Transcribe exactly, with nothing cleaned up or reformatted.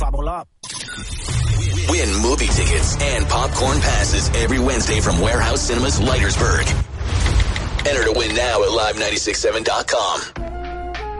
Bubble up. Win movie tickets and popcorn passes every Wednesday from Warehouse Cinemas, Leitersburg. Enter to win now at live nine six seven dot com.